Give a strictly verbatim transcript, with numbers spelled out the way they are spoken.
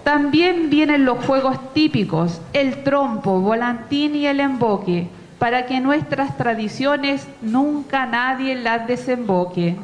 También vienen los juegos típicos, el trompo, volantín y el emboque, para que nuestras tradiciones nunca nadie las desemboque.